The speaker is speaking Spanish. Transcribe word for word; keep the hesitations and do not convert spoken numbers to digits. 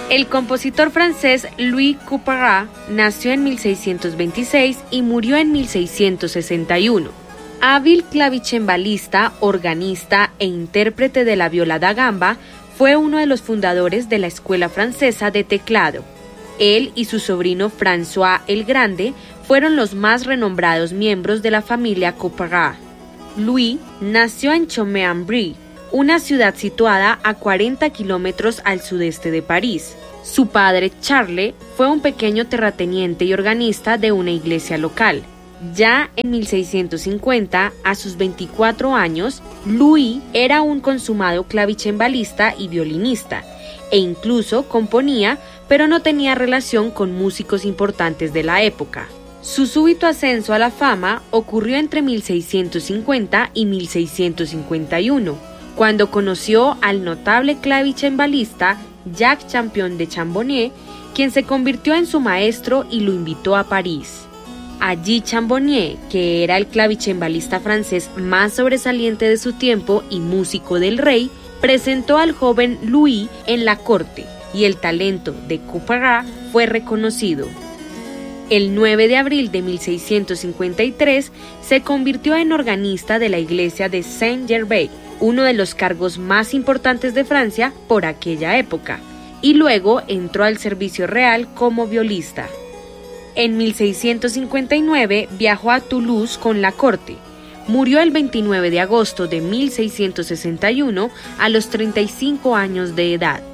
El compositor francés Louis Couperin nació en mil seiscientos veintiséis y murió en mil seiscientos sesenta y uno. Hábil clavicembalista, organista e intérprete de la viola da gamba, fue uno de los fundadores de la Escuela Francesa de Teclado. Él y su sobrino François el Grande fueron los más renombrados miembros de la familia Couperin. Louis nació en Chaume-en-Brie, una ciudad situada a cuarenta kilómetros al sudeste de París. Su padre, Charles, fue un pequeño terrateniente y organista de una iglesia local. Ya en mil seiscientos cincuenta, a sus veinticuatro años, Louis era un consumado clavicembalista y violinista, e incluso componía, pero no tenía relación con músicos importantes de la época. Su súbito ascenso a la fama ocurrió entre mil seiscientos cincuenta y mil seiscientos cincuenta y uno, cuando conoció al notable clavicembalista Jacques Champion de Chambonnier, quien se convirtió en su maestro y lo invitó a París. Allí Chambonnier, que era el clavicembalista francés más sobresaliente de su tiempo y músico del rey, presentó al joven Louis en la corte y el talento de Couperin fue reconocido. El nueve de abril de mil seiscientos cincuenta y tres se convirtió en organista de la iglesia de Saint-Gervais, uno de los cargos más importantes de Francia por aquella época, y luego entró al servicio real como violista. En mil seiscientos cincuenta y nueve viajó a Toulouse con la corte. Murió el veintinueve de agosto de mil seiscientos sesenta y uno a los treinta y cinco años de edad.